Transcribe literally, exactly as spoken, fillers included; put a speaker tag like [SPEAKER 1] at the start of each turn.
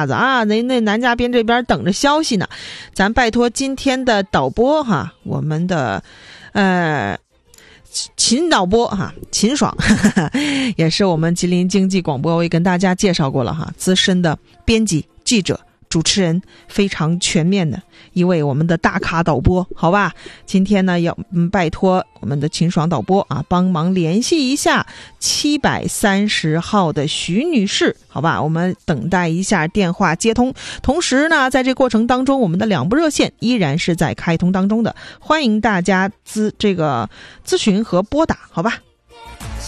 [SPEAKER 1] 下子啊，那那南家边这边等着消息呢。咱拜托今天的导播哈，我们的呃秦导播哈，秦爽呵呵也是我们吉林经济广播，我也跟大家介绍过了哈，资深的编辑、记者、主持人，非常全面的一位我们的大咖导播，好吧？今天呢要嗯拜托我们的秦爽导播啊，帮忙联系一下七百三十号的徐女士，好吧？我们等待一下电话接通。同时呢，在这过程当中，我们的两部热线依然是在开通当中的，欢迎大家咨这个咨询和拨打，好吧？